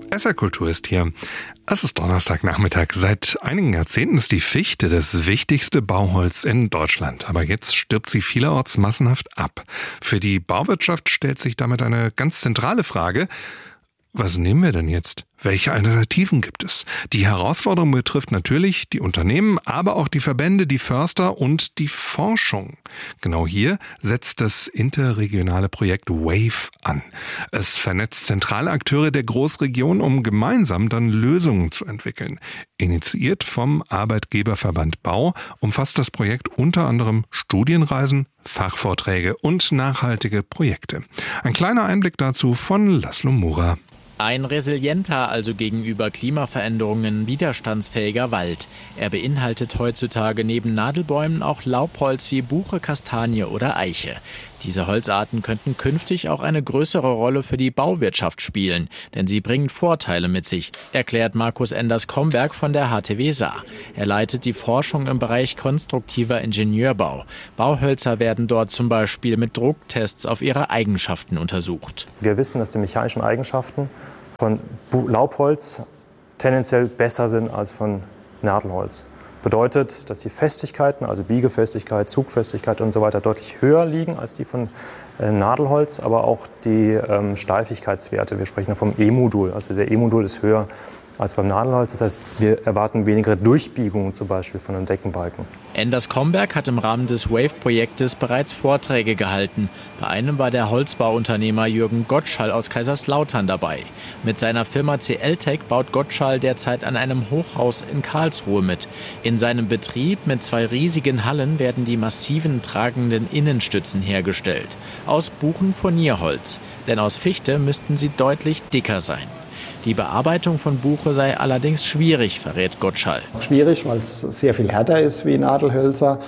SR-Kultur ist hier. Es ist Donnerstagnachmittag. Seit einigen Jahrzehnten ist die Fichte das wichtigste Bauholz in Deutschland. Aber jetzt stirbt sie vielerorts massenhaft ab. Für die Bauwirtschaft stellt sich damit eine ganz zentrale Frage: Was nehmen wir denn jetzt? Welche Alternativen gibt es? Die Herausforderung betrifft natürlich die Unternehmen, aber auch die Verbände, die Förster und die Forschung. Genau hier setzt das interregionale Projekt WAVE an. Es vernetzt zentrale Akteure der Großregion, um gemeinsam dann Lösungen zu entwickeln. Initiiert vom Arbeitgeberverband Bau umfasst das Projekt unter anderem Studienreisen, Fachvorträge und nachhaltige Projekte. Ein kleiner Einblick dazu von Laszlo Mura. Ein resilienter, also gegenüber Klimaveränderungen widerstandsfähiger Wald. Er beinhaltet heutzutage neben Nadelbäumen auch Laubholz wie Buche, Kastanie oder Eiche. Diese Holzarten könnten künftig auch eine größere Rolle für die Bauwirtschaft spielen, denn sie bringen Vorteile mit sich, erklärt Markus Enders-Kromberg von der HTW Saar. Er leitet die Forschung im Bereich konstruktiver Ingenieurbau. Bauhölzer werden dort zum Beispiel mit Drucktests auf ihre Eigenschaften untersucht. Wir wissen, dass die mechanischen Eigenschaften von Laubholz tendenziell besser sind als von Nadelholz. Bedeutet, dass die Festigkeiten, also Biegefestigkeit, Zugfestigkeit und so weiter, deutlich höher liegen als die von Nadelholz, aber auch die Steifigkeitswerte. Wir sprechen vom E-Modul. Also der E-Modul ist höher als beim Nadelholz. Das heißt, wir erwarten weniger Durchbiegungen zum Beispiel von einem Deckenbalken. Enders-Kromberg hat im Rahmen des WAVE-Projektes bereits Vorträge gehalten. Bei einem war der Holzbauunternehmer Jürgen Gottschall aus Kaiserslautern dabei. Mit seiner Firma CL-Tech baut Gottschall derzeit an einem Hochhaus in Karlsruhe mit. In seinem Betrieb mit 2 riesigen Hallen werden die massiven tragenden Innenstützen hergestellt. Aus Buchenfurnierholz. Denn aus Fichte müssten sie deutlich dicker sein. Die Bearbeitung von Buche sei allerdings schwierig, verrät Gottschall. Schwierig, weil es sehr viel härter ist wie Nadelhölzer.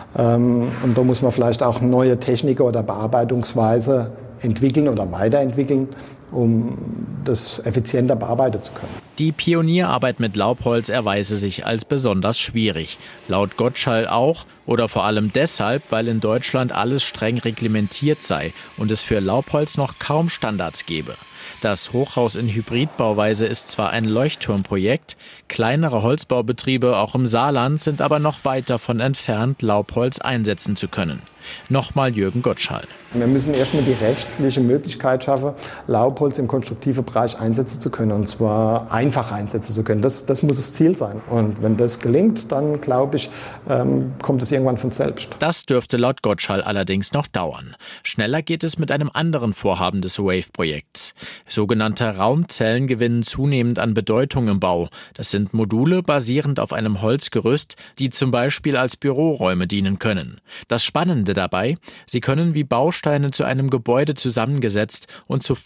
Und da muss man vielleicht auch neue Techniken oder Bearbeitungsweise entwickeln oder weiterentwickeln, um das effizienter bearbeiten zu können. Die Pionierarbeit mit Laubholz erweise sich als besonders schwierig. Laut Gottschall auch oder vor allem deshalb, weil in Deutschland alles streng reglementiert sei und es für Laubholz noch kaum Standards gebe. Das Hochhaus in Hybridbauweise ist zwar ein Leuchtturmprojekt, kleinere Holzbaubetriebe auch im Saarland sind aber noch weit davon entfernt, Laubholz einsetzen zu können. Nochmal Jürgen Gottschall. Wir müssen erstmal die rechtliche Möglichkeit schaffen, Laubholz im konstruktiven Bereich einsetzen zu können, und zwar einfach einsetzen zu können. Das muss das Ziel sein. Und wenn das gelingt, dann glaube ich, kommt es irgendwann von selbst. Das dürfte laut Gottschall allerdings noch dauern. Schneller geht es mit einem anderen Vorhaben des WAVE-Projekts. Sogenannte Raumzellen gewinnen zunehmend an Bedeutung im Bau. Das sind Module basierend auf einem Holzgerüst, die zum Beispiel als Büroräume dienen können. Das Spannende dabei: Sie können wie Bausteine zu einem Gebäude zusammengesetzt und zu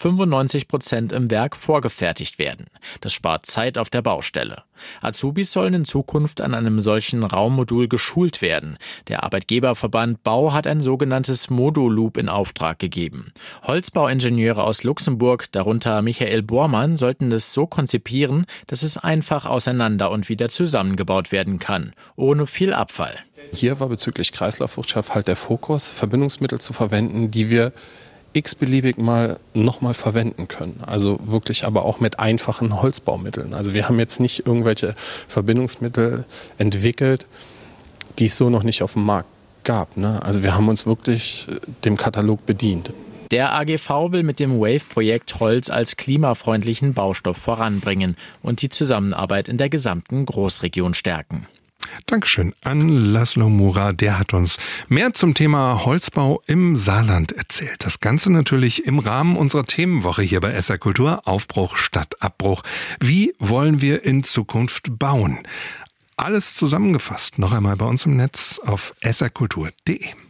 95% im Werk vorgefertigt werden. Das spart Zeit auf der Baustelle. Azubis sollen in Zukunft an einem solchen Raummodul geschult werden. Der Arbeitgeberverband Bau hat ein sogenanntes Modo-Loop in Auftrag gegeben. Holzbauingenieure aus Luxemburg, darunter Michael Bormann, sollten es so konzipieren, dass es einfach auseinander und wieder zusammengebaut werden kann, ohne viel Abfall. Hier war bezüglich Kreislaufwirtschaft halt der Fokus, Verbindungsmittel zu verwenden, die wir x-beliebig nochmal verwenden können. Also wirklich aber auch mit einfachen Holzbaumitteln. Also wir haben jetzt nicht irgendwelche Verbindungsmittel entwickelt, die es so noch nicht auf dem Markt gab. Also wir haben uns wirklich dem Katalog bedient. Der AGV will mit dem WAVE-Projekt Holz als klimafreundlichen Baustoff voranbringen und die Zusammenarbeit in der gesamten Großregion stärken. Dankeschön an Laszlo Mura, der hat uns mehr zum Thema Holzbau im Saarland erzählt. Das Ganze natürlich im Rahmen unserer Themenwoche hier bei SR Kultur, Aufbruch statt Abbruch. Wie wollen wir in Zukunft bauen? Alles zusammengefasst noch einmal bei uns im Netz auf srkultur.de.